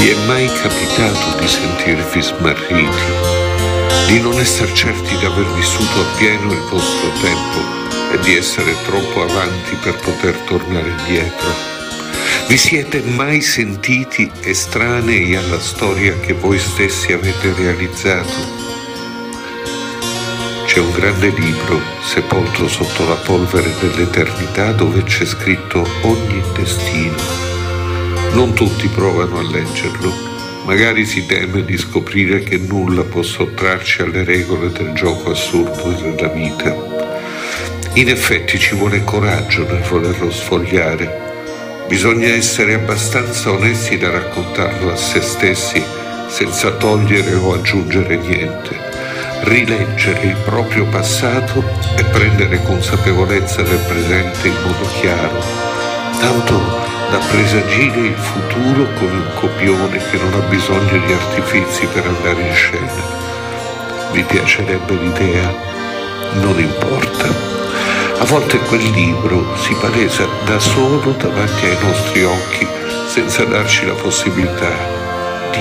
Vi è mai capitato di sentirvi smarriti, di non essere certi di aver vissuto appieno il vostro tempo e di essere troppo avanti per poter tornare indietro? Vi siete mai sentiti estranei alla storia che voi stessi avete realizzato? C'è un grande libro sepolto sotto la polvere dell'eternità dove c'è scritto ogni destino. Non tutti provano a leggerlo, magari si teme di scoprire che nulla può sottrarci alle regole del gioco assurdo della vita. In effetti ci vuole coraggio nel volerlo sfogliare. Bisogna essere abbastanza onesti da raccontarlo a se stessi senza togliere o aggiungere niente. Rileggere il proprio passato e prendere consapevolezza del presente in modo chiaro, tanto da presagire il futuro come un copione che non ha bisogno di artifizi per andare in scena. Vi piacerebbe l'idea? Non importa. A volte quel libro si palesa da solo davanti ai nostri occhi senza darci la possibilità